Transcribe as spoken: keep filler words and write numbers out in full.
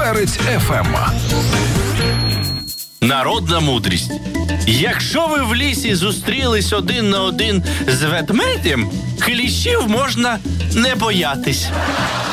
Перець еф ем. Народна мудрість. Якщо ви в лісі зустрілись один на один з ведмедем, кліщів можна не боятись.